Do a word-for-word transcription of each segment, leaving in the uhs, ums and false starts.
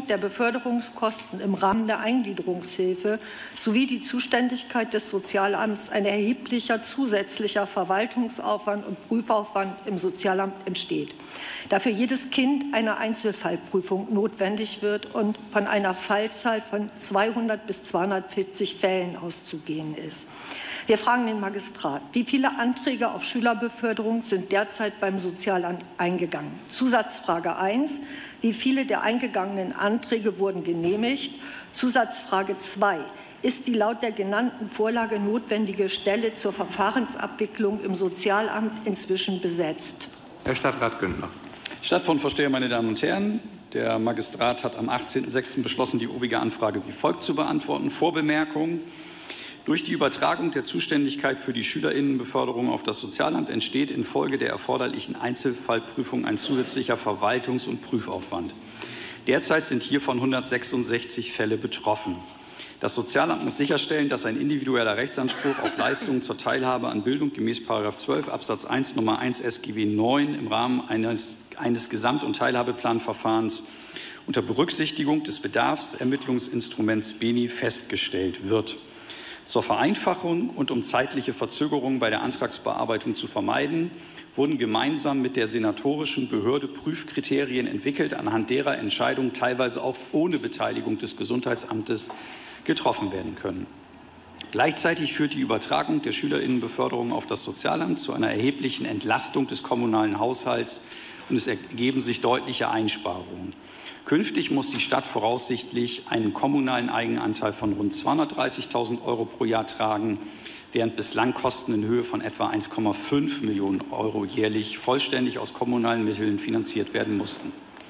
Senkung der Beförderungskosten im Rahmen der Eingliederungshilfe sowie die Zuständigkeit des Sozialamts ein erheblicher zusätzlicher Verwaltungsaufwand und Prüfaufwand im Sozialamt entsteht, da für jedes Kind eine Einzelfallprüfung notwendig wird und von einer Fallzahl von zweihundert bis zweihundertvierzig Fällen auszugehen ist. Wir fragen den Magistrat, wie viele Anträge auf Schülerbeförderung sind derzeit beim Sozialamt eingegangen? Zusatzfrage eins, wie viele der eingegangenen Anträge wurden genehmigt? Zusatzfrage zwei, ist die laut der genannten Vorlage notwendige Stelle zur Verfahrensabwicklung im Sozialamt inzwischen besetzt? Herr Stadtrat Günther. Stadtvorsteher, meine Damen und Herren, der Magistrat hat am achtzehnten sechsten beschlossen, die obige Anfrage wie folgt zu beantworten. Vorbemerkung. Durch die Übertragung der Zuständigkeit für die Schülerinnenbeförderung auf das Sozialamt entsteht infolge der erforderlichen Einzelfallprüfung ein zusätzlicher Verwaltungs- und Prüfaufwand. Derzeit sind hiervon hundertsechsundsechzig Fälle betroffen. Das Sozialamt muss sicherstellen, dass ein individueller Rechtsanspruch auf Leistungen zur Teilhabe an Bildung gemäß Paragraph zwölf Absatz eins Nummer eins S G B neun im Rahmen eines, eines Gesamt- und Teilhabeplanverfahrens unter Berücksichtigung des Bedarfsermittlungsinstruments B E N I festgestellt wird. Zur Vereinfachung und um zeitliche Verzögerungen bei der Antragsbearbeitung zu vermeiden, wurden gemeinsam mit der senatorischen Behörde Prüfkriterien entwickelt, anhand derer Entscheidungen teilweise auch ohne Beteiligung des Gesundheitsamtes getroffen werden können. Gleichzeitig führt die Übertragung der Schülerinnenbeförderung auf das Sozialamt zu einer erheblichen Entlastung des kommunalen Haushalts und es ergeben sich deutliche Einsparungen. Künftig muss die Stadt voraussichtlich einen kommunalen Eigenanteil von rund zweihundertdreißigtausend Euro pro Jahr tragen, während bislang Kosten in Höhe von etwa eins Komma fünf Millionen Euro jährlich vollständig aus kommunalen Mitteln finanziert werden mussten.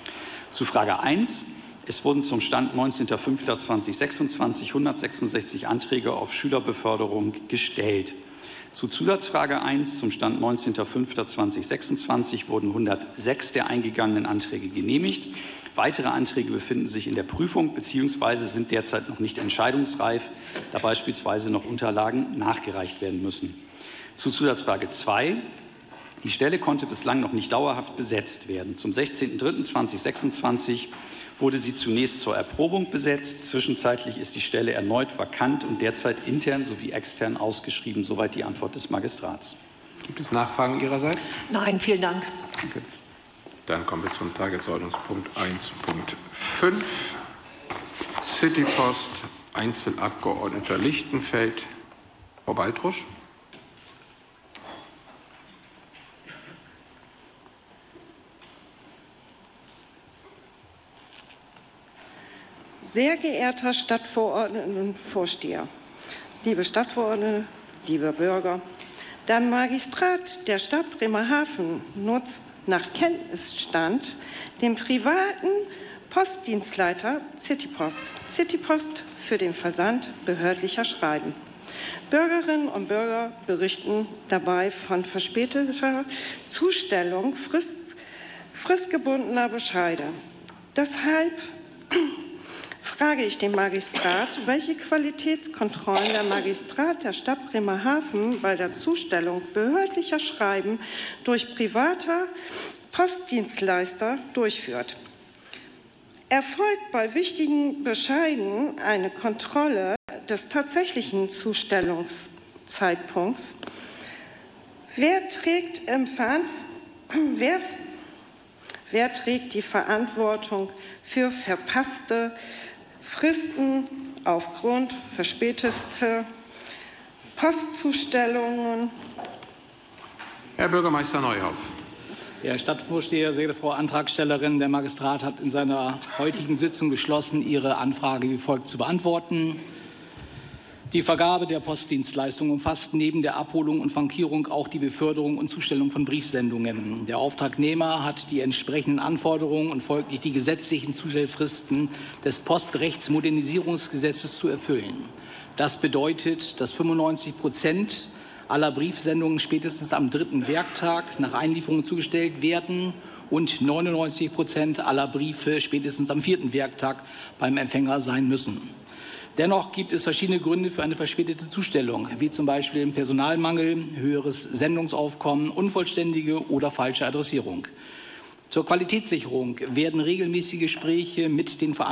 Zu Frage eins. Es wurden zum Stand neunzehnten fünften zweitausendsechsundzwanzig hundertsechsundsechzig Anträge auf Schülerbeförderung gestellt. Zu Zusatzfrage eins. Zum Stand neunzehnten fünften zweitausendsechsundzwanzig wurden hundertsechs der eingegangenen Anträge genehmigt. Weitere Anträge befinden sich in der Prüfung bzw. sind derzeit noch nicht entscheidungsreif, da beispielsweise noch Unterlagen nachgereicht werden müssen. Zu Zusatzfrage zwei. Die Stelle konnte bislang noch nicht dauerhaft besetzt werden. Zum sechzehnten dritten zweitausendsechsundzwanzig wurde sie zunächst zur Erprobung besetzt. Zwischenzeitlich ist die Stelle erneut vakant und derzeit intern sowie extern ausgeschrieben. Soweit die Antwort des Magistrats. Gibt es Nachfragen Ihrerseits? Nein, vielen Dank. Danke. Dann kommen wir zum Tagesordnungspunkt eins Punkt fünf. Citypost, Einzelabgeordneter Lichtenfeld. Frau Baltrusch. Sehr geehrter Stadtverordnetenvorsteher, liebe Stadtverordnete, liebe Bürger, der Magistrat der Stadt Bremerhaven nutzt nach Kenntnisstand den privaten Postdienstleiter Citypost, Citypost für den Versand behördlicher Schreiben. Bürgerinnen und Bürger berichten dabei von verspäteter Zustellung frist, fristgebundener Bescheide. Deshalb frage ich den Magistrat, welche Qualitätskontrollen der Magistrat der Stadt Bremerhaven bei der Zustellung behördlicher Schreiben durch private Postdienstleister durchführt. Erfolgt bei wichtigen Bescheiden eine Kontrolle des tatsächlichen Zustellungszeitpunkts? Wer trägt, im wer, wer trägt die Verantwortung für verpasste Fristen aufgrund verspäteter Postzustellungen? Herr Bürgermeister Neuhoff. Herr Stadtvorsteher, sehr geehrte Frau Antragstellerin, der Magistrat hat in seiner heutigen Sitzung beschlossen, Ihre Anfrage wie folgt zu beantworten. Die Vergabe der Postdienstleistung umfasst neben der Abholung und Frankierung auch die Beförderung und Zustellung von Briefsendungen. Der Auftragnehmer hat die entsprechenden Anforderungen und folglich die gesetzlichen Zustellfristen des Postrechtsmodernisierungsgesetzes zu erfüllen. Das bedeutet, dass fünfundneunzig Prozent aller Briefsendungen spätestens am dritten Werktag nach Einlieferung zugestellt werden und neunundneunzig Prozent aller Briefe spätestens am vierten Werktag beim Empfänger sein müssen. Dennoch gibt es verschiedene Gründe für eine verspätete Zustellung, wie zum Beispiel Personalmangel, höheres Sendungsaufkommen, unvollständige oder falsche Adressierung. Zur Qualitätssicherung werden regelmäßige Gespräche mit den Verantwortlichen